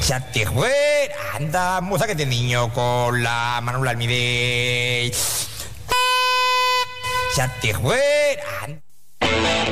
Ya te fuera, anda, moza, que te niño con la Manuel Almidey. Ya te fuera,